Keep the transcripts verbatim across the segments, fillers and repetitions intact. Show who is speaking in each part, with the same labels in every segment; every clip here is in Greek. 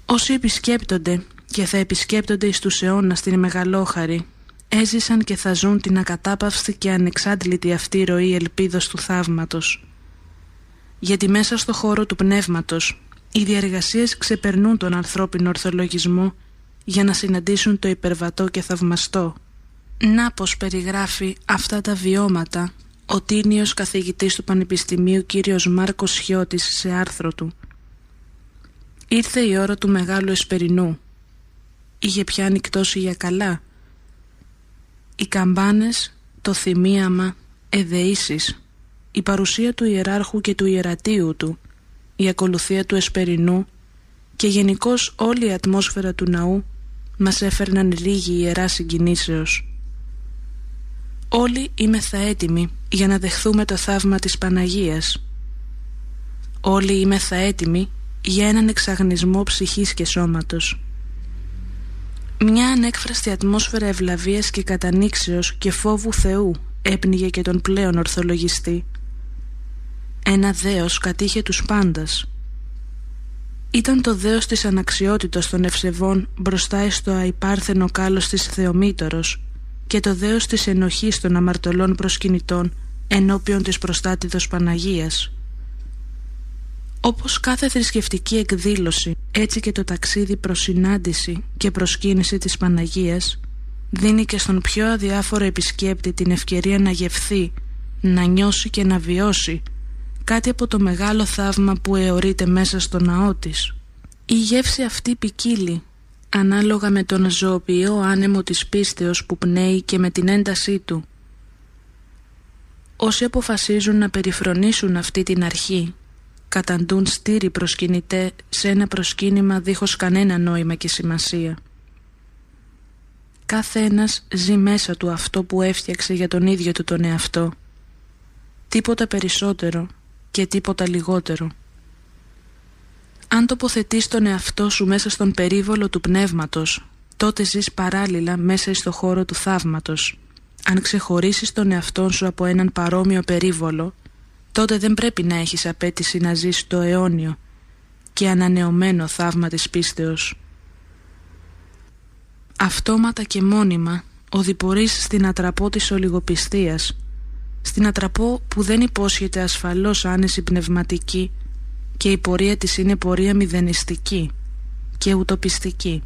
Speaker 1: Όσοι επισκέπτονται και θα επισκέπτονται εις τους αιώνας την Μεγαλόχαρη, έζησαν και θα ζουν την ακατάπαυστη και ανεξάντλητη αυτή ροή ελπίδος του θαύματος. Γιατί μέσα στο χώρο του πνεύματος οι διαργασίες ξεπερνούν τον ανθρώπινο ορθολογισμό για να συναντήσουν το υπερβατό και θαυμαστό. Να πως περιγράφει αυτά τα βιώματα ο τίμιος καθηγητής του Πανεπιστημίου κύριος Μάρκος Χιώτης σε άρθρο του. Ήρθε η ώρα του μεγάλου εσπερινού. Είχε πια ανοιχτώσει για καλά. Οι καμπάνες, το θυμίαμα, εδεήσεις, η παρουσία του ιεράρχου και του ιερατείου του, η ακολουθία του εσπερινού και γενικώς όλη η ατμόσφαιρα του ναού μας έφερναν ρίγη ιερά συγκινήσεως. Όλοι είμεθα έτοιμοι για να δεχθούμε το θαύμα της Παναγίας. Όλοι είμεθα έτοιμοι για έναν εξαγνισμό ψυχής και σώματος. Μια ανέκφραστη ατμόσφαιρα ευλαβίας και κατανήξεως και φόβου Θεού έπνιγε και τον πλέον ορθολογιστή. Ένα δέος κατήχε τους πάντας. Ήταν το δέος της αναξιότητος των ευσεβών μπροστά στο αϊπάρθενο κάλος της Θεομήτωρος και το δέος της ενοχής των αμαρτωλών προσκυνητών ενώπιον της προστάτηδος Παναγίας. Όπως κάθε θρησκευτική εκδήλωση, έτσι και το ταξίδι προς συνάντηση και προσκύνηση της Παναγίας δίνει και στον πιο αδιάφορο επισκέπτη την ευκαιρία να γευθεί, να νιώσει και να βιώσει κάτι από το μεγάλο θαύμα που αιωρείται μέσα στο ναό της. Η γεύση αυτή ποικίλει ανάλογα με τον ζωοποιό άνεμο της πίστεως που πνέει και με την έντασή του. Όσοι αποφασίζουν να περιφρονήσουν αυτή την αρχή καταντούν στήρι προσκυνητέ σε ένα προσκύνημα δίχως κανένα νόημα και σημασία. Κάθε ένας ζει μέσα του αυτό που έφτιαξε για τον ίδιο του τον εαυτό. Τίποτα περισσότερο και τίποτα λιγότερο. Αν τοποθετείς τον εαυτό σου μέσα στον περίβολο του πνεύματος, τότε ζεις παράλληλα μέσα στο χώρο του θαύματος. Αν ξεχωρίσεις τον εαυτό σου από έναν παρόμοιο περίβολο, τότε δεν πρέπει να έχεις απέτηση να ζεις το αιώνιο και ανανεωμένο θαύμα της πίστεως. Αυτόματα και μόνιμα οδηπορείς στην ατραπό της ολιγοπιστίας, στην ατραπό που δεν υπόσχεται ασφαλώς άνεση πνευματική και η πορεία της είναι πορεία μηδενιστική και ουτοπιστική.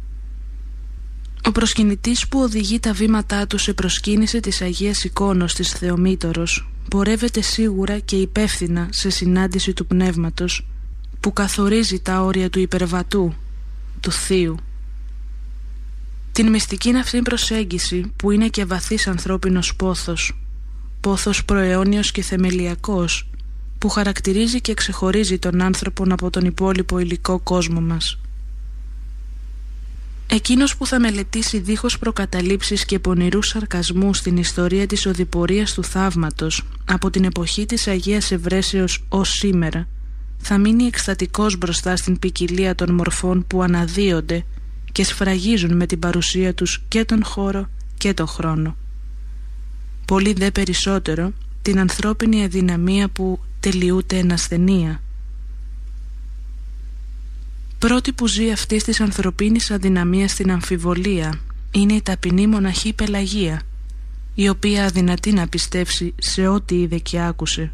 Speaker 1: Ο προσκυνητής που οδηγεί τα βήματά του σε προσκύνηση της Αγίας Εικόνος της Θεομήτωρος πορεύεται σίγουρα και υπεύθυνα σε συνάντηση του Πνεύματος που καθορίζει τα όρια του υπερβατού, του Θείου. Την μυστική αυτή προσέγγιση που είναι και βαθύς ανθρώπινος πόθος, πόθος προαιώνιος και θεμελιακός, που χαρακτηρίζει και ξεχωρίζει τον άνθρωπον από τον υπόλοιπο υλικό κόσμο μας. Εκείνος που θα μελετήσει δίχως προκαταλήψεις και πονηρούς σαρκασμούς την ιστορία της οδηπορίας του θαύματος από την εποχή της Αγίας Ευρέσεως ως σήμερα, θα μείνει εκστατικός μπροστά στην ποικιλία των μορφών που αναδύονται και σφραγίζουν με την παρουσία τους και τον χώρο και τον χρόνο. Πολύ δε περισσότερο την ανθρώπινη αδυναμία που τελειούται εν ασθενεία. Πρώτη που ζει αυτής της ανθρωπίνης αδυναμίας στην αμφιβολία είναι η ταπεινή μοναχή Πελαγία, η οποία αδυνατεί να πιστέψει σε ό,τι είδε και άκουσε.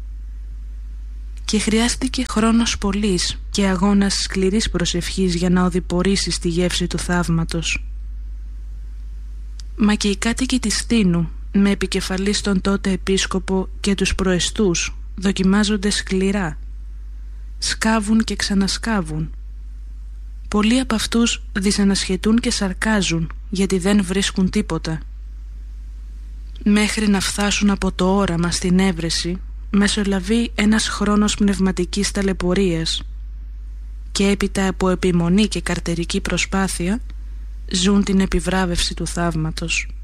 Speaker 1: Και χρειάστηκε χρόνος πολύς και αγώνας σκληρής προσευχής για να οδηπορήσει στη γεύση του θαύματος. Μα και οι κάτοικοι της Τίνου, με επικεφαλής τον τότε επίσκοπο και τους προεστούς, δοκιμάζονται σκληρά. Σκάβουν και ξανασκάβουν. Πολλοί από αυτούς δυσανασχετούν και σαρκάζουν γιατί δεν βρίσκουν τίποτα. Μέχρι να φτάσουν από το όραμα στην έβρεση μεσολαβεί ένας χρόνος πνευματικής ταλαιπωρίας και έπειτα από επιμονή και καρτερική προσπάθεια ζουν την επιβράβευση του θαύματος.